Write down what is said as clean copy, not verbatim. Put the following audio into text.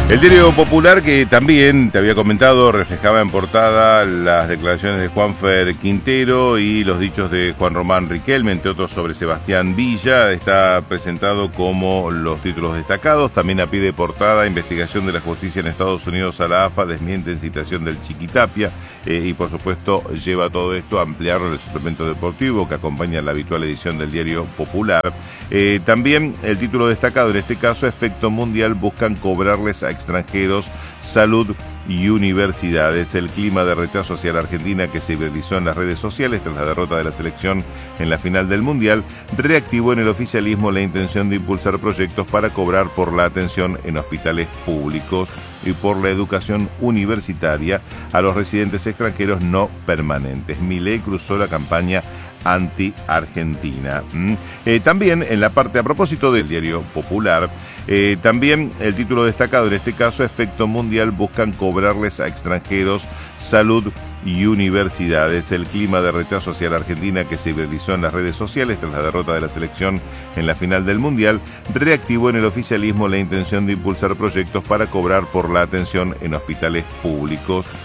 El diario Popular, que también te había comentado, reflejaba en portada las declaraciones de Juanfer Quintero y los dichos de Juan Román Riquelme, entre otros sobre Sebastián Villa. Está presentado como los títulos destacados. También a pie de portada, investigación de la justicia en Estados Unidos a la AFA, desmienten citación del Chiquitapia. Y por supuesto lleva todo esto a ampliarlo en el suplemento deportivo que acompaña la habitual edición del diario Popular. También el título destacado en este caso, efecto mundial, buscan cobrarles a extranjeros salud y universidades. El clima de rechazo hacia la Argentina que se viralizó en las redes sociales tras la derrota de la selección en la final del Mundial reactivó en el oficialismo la intención de impulsar proyectos para cobrar por la atención en hospitales públicos y por la educación universitaria a los residentes extranjeros no permanentes. Milei cruzó la campaña anti-Argentina. También en la parte a propósito del diario Popular, también el título destacado en este caso, efecto mundial, buscan cobrarles a extranjeros salud y universidades. El clima de rechazo hacia la Argentina que se viralizó en las redes sociales tras la derrota de la selección en la final del Mundial reactivó en el oficialismo la intención de impulsar proyectos para cobrar por la atención en hospitales públicos